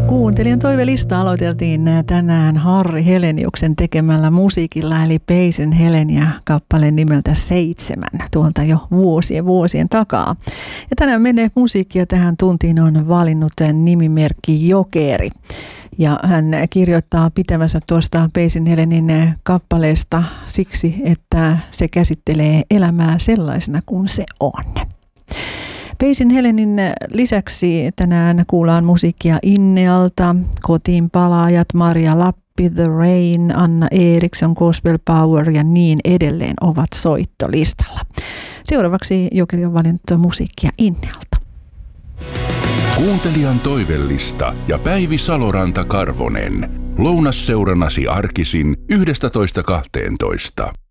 Kuuntelijan toivelista aloiteltiin tänään Harri Heleniuksen tekemällä musiikilla, eli Peisin Heleniä kappaleen nimeltä 7, tuolta jo vuosien takaa. Ja tänään menee musiikkia tähän tuntiin on valinnut nimimerkki Jokeri. Ja hän kirjoittaa pitävänsä tuosta Peisin Helenin kappaleesta siksi, että se käsittelee elämää sellaisena kuin se on. Peisin Helenin lisäksi tänään kuullaan musiikkia Innealta, Kotiin palaajat, Maria Lappi, The Rain, Anna Eriksson, Gospel Power ja niin edelleen ovat soittolistalla. Seuraavaksi Jokeri on valinnut musiikkia Innealta. Kuuntelijan toivellista ja Päivi Saloranta-Karvonen. Lounasseurannasi arkisin 11.12.